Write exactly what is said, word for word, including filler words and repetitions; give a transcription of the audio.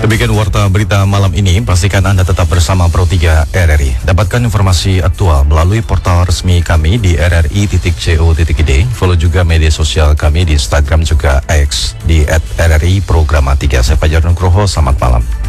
Demikian warta berita malam ini. Pastikan Anda tetap bersama Pro tiga R R I. Dapatkan informasi aktual melalui portal resmi kami di r r i titik co titik i d. Follow juga media sosial kami di Instagram juga X di at r r i programa tiga. Saya Fajar Nugroho, selamat malam.